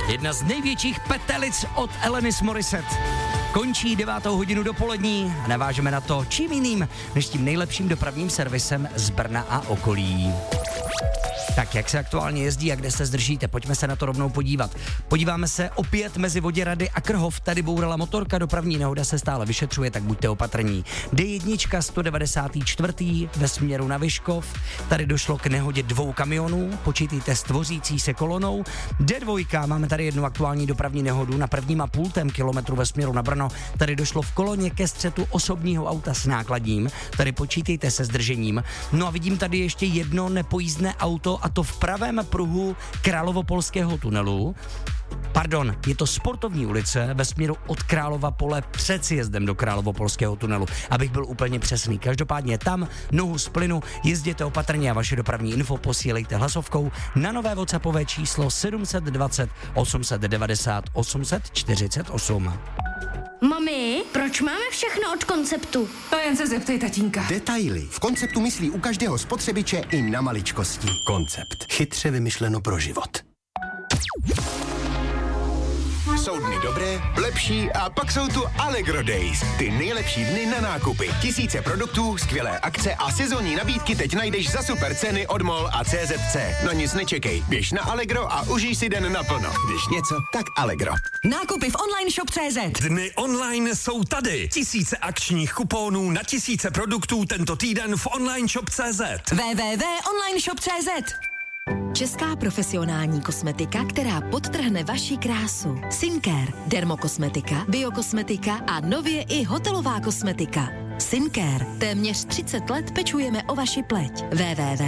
Jedna z největších petelic od Alanis Morissette. Končí 9. hodinu dopolední a navážeme na to čím jiným, než tím nejlepším dopravním servisem z Brna a okolí. Tak jak se aktuálně jezdí a kde se zdržíte, pojďme se na to rovnou podívat. Podíváme se opět mezi Voděrady a Krhov, tady bourala motorka, dopravní nehoda se stále vyšetřuje, tak buďte opatrní. D1 194. ve směru na Vyškov, tady došlo k nehodě 2 kamionů, počítejte s tvořící se kolonou. D2, máme tady jednu aktuální dopravní nehodu na 1,5 kilometru ve směru na Brno, tady došlo v koloně ke střetu osobního auta s nákladním, tady počítejte se zdržením. No a vidím tady ještě jedno nepojízdné auto, a to v pravém pruhu Královopolského tunelu. Pardon, je to Sportovní ulice ve směru od Králova pole před sjezdem do Královopolského tunelu, abych byl úplně přesný. Každopádně tam nohu z plynu, jezděte opatrně a vaše dopravní info posílejte hlasovkou na nové WhatsAppové číslo 720 890 848. Mami, proč máme všechno od Konceptu? To jen se zeptej tatínka. Detaily. V Konceptu myslí u každého spotřebiče i na maličkosti. Koncept. Chytře vymyšleno pro život. Jsou dny dobré, lepší a pak jsou tu Allegro Days. Ty nejlepší dny na nákupy. Tisíce produktů, skvělé akce a sezónní nabídky teď najdeš za super ceny od MOL a CZC. No nic nečekej, běž na Allegro a užij si den naplno. Když něco, tak Allegro. Nákupy v online shop.cz. Dny online jsou tady. Tisíce akčních kuponů na tisíce produktů tento týden v online shop.cz. www.onlineshop.cz. Česká profesionální kosmetika, která podtrhne vaši krásu. Skincare, dermokosmetika, biokosmetika a nově i hotelová kosmetika. Skincare. Téměř 30 let pečujeme o vaši pleť. www